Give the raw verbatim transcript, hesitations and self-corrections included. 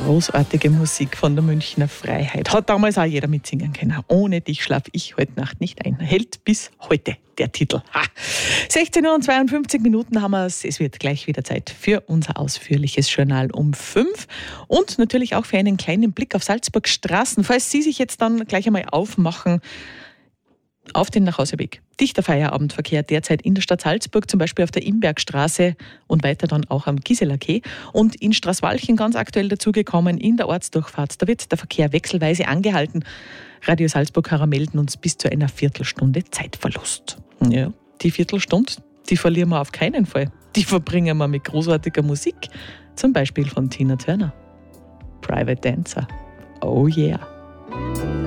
Großartige Musik von der Münchner Freiheit. Hat damals auch jeder mitsingen können. Ohne dich schlaf ich heute Nacht nicht ein. Hält bis heute der Titel. Ha. sechzehn Uhr und zweiundfünfzig Minuten haben wir es. Es wird gleich wieder Zeit für unser ausführliches Journal um fünf. Und natürlich auch für einen kleinen Blick auf Salzburgs Straßen. Falls Sie sich jetzt dann gleich einmal aufmachen auf den Nachhauseweg. Dichter Feierabendverkehr derzeit in der Stadt Salzburg, zum Beispiel auf der Imbergstraße und weiter dann auch am Gisela Quai. Und in Straßwalchen ganz aktuell dazugekommen, in der Ortsdurchfahrt. Da wird der Verkehr wechselweise angehalten. Radio Salzburg-Hörer melden uns bis zu einer Viertelstunde Zeitverlust. Ja, die Viertelstunde, die verlieren wir auf keinen Fall. Die verbringen wir mit großartiger Musik. Zum Beispiel von Tina Turner. Private Dancer. Oh yeah.